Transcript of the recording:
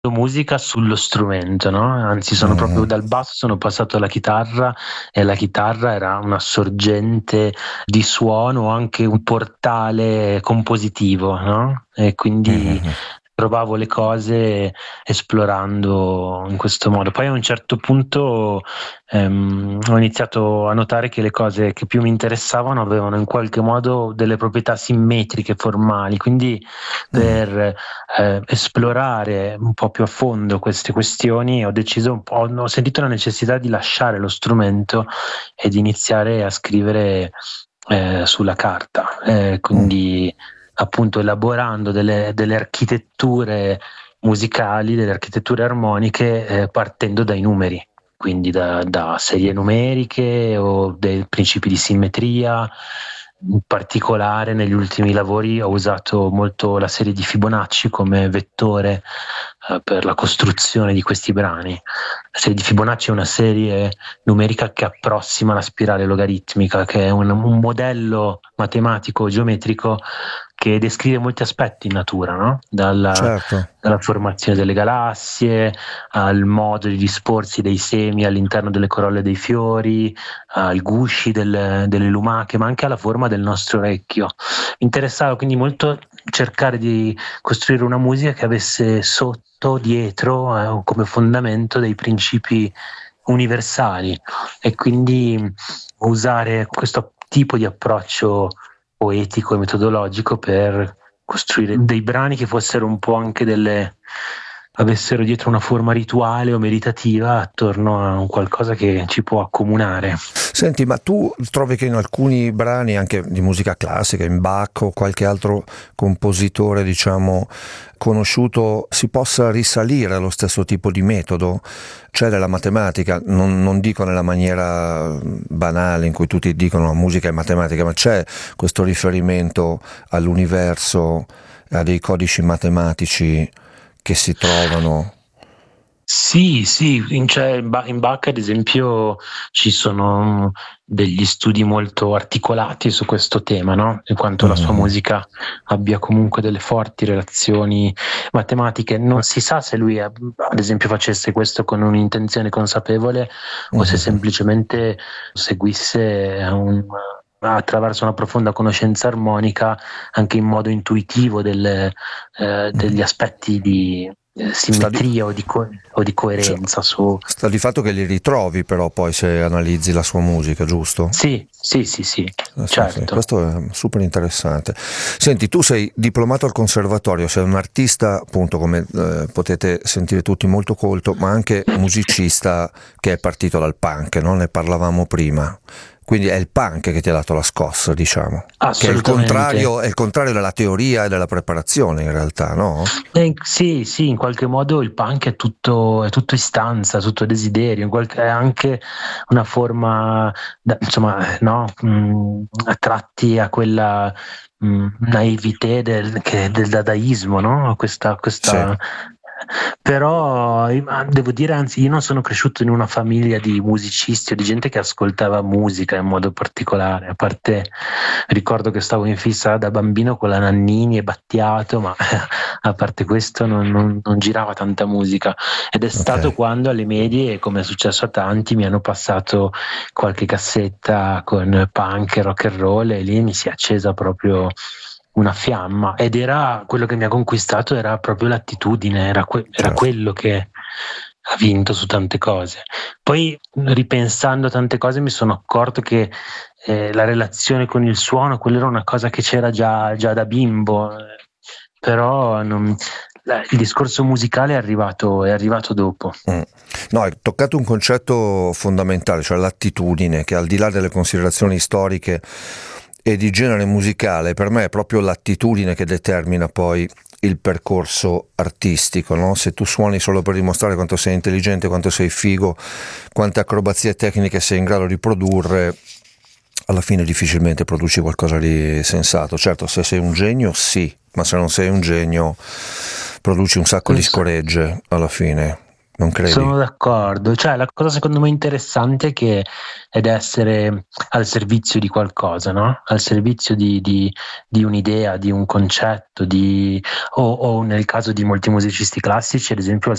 musica sullo strumento, no? Anzi, sono proprio dal basso, sono passato alla chitarra, e la chitarra era una sorgente di suono, anche un portale compositivo, no? E quindi Mhm. provavo le cose esplorando in questo modo. Poi a un certo punto ho iniziato a notare che le cose che più mi interessavano avevano in qualche modo delle proprietà simmetriche, formali, quindi Mm. per esplorare un po' più a fondo queste questioni ho deciso ho sentito la necessità di lasciare lo strumento e di iniziare a scrivere sulla carta, Mm. quindi appunto elaborando delle architetture musicali, delle architetture armoniche, partendo dai numeri, quindi da serie numeriche o dei principi di simmetria. In particolare negli ultimi lavori ho usato molto la serie di Fibonacci come vettore per la costruzione di questi brani. La serie di Fibonacci è una serie numerica che approssima la spirale logaritmica, che è un modello matematico geometrico che descrive molti aspetti in natura, no? Certo. Dalla formazione delle galassie al modo di disporsi dei semi all'interno delle corolle dei fiori, al gusci delle lumache, ma anche alla forma del nostro orecchio. Mi interessava quindi molto cercare di costruire una musica che avesse sotto, dietro, come fondamento dei principi universali, e quindi usare questo tipo di approccio poetico e metodologico per costruire dei brani che fossero un po' anche avessero dietro una forma rituale o meditativa attorno a un qualcosa che ci può accomunare. Senti, ma tu trovi che in alcuni brani, anche di musica classica, in Bach o qualche altro compositore, diciamo, conosciuto, si possa risalire allo stesso tipo di metodo? C'è della matematica, non dico nella maniera banale in cui tutti dicono la musica è matematica, ma c'è questo riferimento all'universo, a dei codici matematici che si trovano? Sì, sì, in Bach ad esempio ci sono degli studi molto articolati su questo tema, no? In quanto la sua Mhm. musica abbia comunque delle forti relazioni matematiche. Non si sa se lui, ad esempio, facesse questo con un'intenzione consapevole o se Mhm. semplicemente seguisse attraverso una profonda conoscenza armonica, anche in modo intuitivo, Mhm. degli aspetti di Sta di, simmetria o di cioè, coerenza su. sta di fatto che li ritrovi però poi se analizzi la sua musica, giusto? Sì, sì, sì, sì, Sì, sì, certo. questo è super interessante. Senti, tu sei diplomato al conservatorio, sei un artista, appunto, come potete sentire tutti, molto colto, ma anche musicista che è partito dal punk, no? Ne parlavamo prima. Quindi è il punk che ti ha dato la scossa, diciamo, che Assolutamente. è il contrario della teoria e della preparazione in realtà, no? Sì, sì, in qualche modo il punk è tutto istanza, tutto desiderio, è anche una forma, insomma, no, a tratti a quella naivete del dadaismo, no? Sì. Però devo dire, anzi, io non sono cresciuto in una famiglia di musicisti o di gente che ascoltava musica in modo particolare, a parte ricordo che stavo in fissa da bambino con la Nannini e Battiato, ma a parte questo non girava tanta musica, ed è Ok. stato quando alle medie, come è successo a tanti, mi hanno passato qualche cassetta con punk e rock and roll, e lì mi si è accesa proprio una fiamma, ed era quello che mi ha conquistato, era proprio l'attitudine, era Certo. quello che ha vinto su tante cose. Poi, ripensando a tante cose, mi sono accorto che la relazione con il suono, quella era una cosa che c'era già da bimbo, però il discorso musicale è arrivato dopo. Mm. No, hai toccato un concetto fondamentale, cioè l'attitudine, che al di là delle considerazioni storiche e di genere musicale, per me è proprio l'attitudine che determina poi il percorso artistico, no? Se tu suoni solo per dimostrare quanto sei intelligente, quanto sei figo, quante acrobazie tecniche sei in grado di produrre, alla fine difficilmente produci qualcosa di sensato. Certo, se sei un genio, sì, ma se non sei un genio, produci un sacco di Es- scoregge alla fine. non credi? Sono d'accordo, cioè la cosa secondo me interessante è essere al servizio di qualcosa, no? Al servizio di un'idea, di un concetto, o nel caso di molti musicisti classici, ad esempio, al